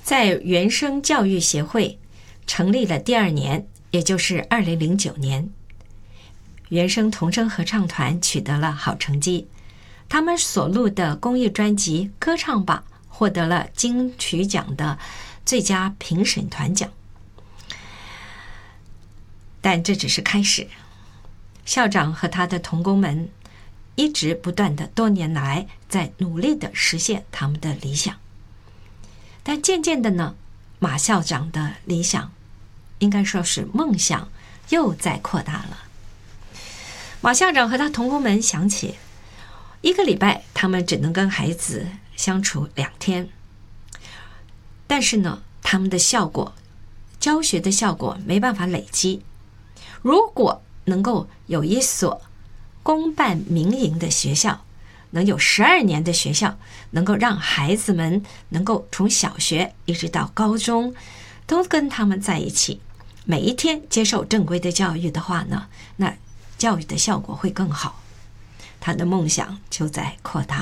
在原生教育协会成立了第2年，也就是2009年，原生童声合唱团取得了好成绩，他们所录的公益专辑《歌唱吧》获得了金曲奖的最佳评审团奖。但这只是开始，校长和他的同工们一直不断的多年来在努力的实现他们的理想。但渐渐的呢，马校长的理想，应该说是梦想，又在扩大了。马校长和他同工们想起，1个礼拜他们只能跟孩子相处2天，但是呢，他们的效果，教学的效果没办法累积。如果能够有一所公办民营的学校，能有12年的学校，能够让孩子们能够从小学一直到高中都跟他们在一起，每一天接受正规的教育的话呢，那教育的效果会更好。他的梦想就在扩大。